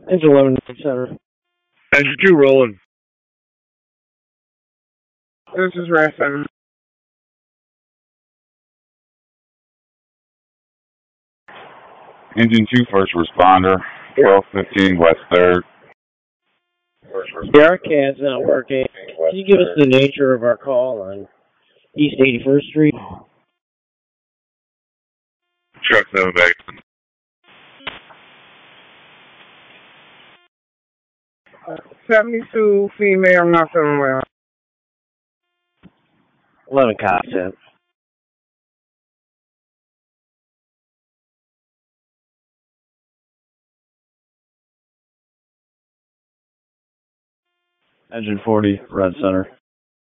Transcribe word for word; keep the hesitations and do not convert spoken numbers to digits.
Engine eleven Center. Engine two rolling. This is Red Center. Engine two first responder, twelve fifteen West third. Yeah, our C A D's not working. Can you give us the nature of our call on East eighty-first Street? Truck seven back. Uh, seventy-two female, not feeling well. eleven cops in. Engine forty, Red Center.